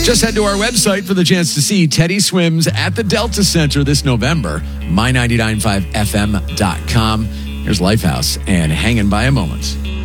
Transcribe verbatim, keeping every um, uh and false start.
Just head to our website for the chance to see Teddy Swims at the Delta Center this November, my nine nine five F M dot com. Here's Lifehouse and Hanging by a Moment.